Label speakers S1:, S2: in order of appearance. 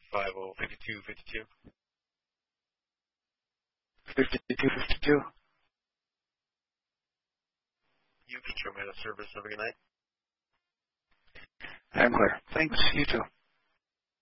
S1: 505252.
S2: 5252.
S1: You can show me the service. Have a good night.
S2: I'm clear. Thanks. You too.